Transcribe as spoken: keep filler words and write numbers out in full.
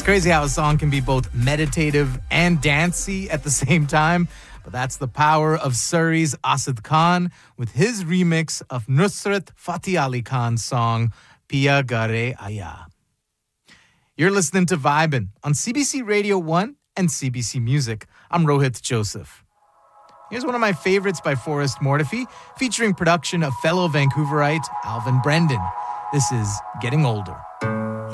Crazy how a song can be both meditative and dancey at the same time. But that's the power of Surrey's Asad Khan with his remix of Nusrat Fateh Ali Khan's song, Piya Gare Aya. You're listening to Vibin' on C B C Radio one and C B C Music. I'm Rohit Joseph. Here's one of my favorites by Forrest Mortifi, featuring production of fellow Vancouverite Alvin Brendan. This is Getting Older.